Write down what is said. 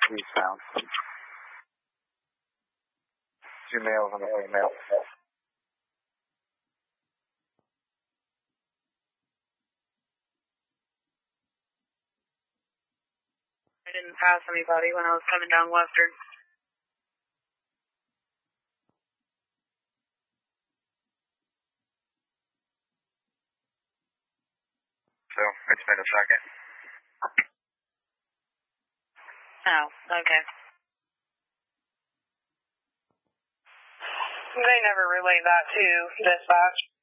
eastbound. 2 males and a female. I didn't pass anybody when I was coming down Western. So, it's been a second. Oh, okay. They never relayed that to dispatch.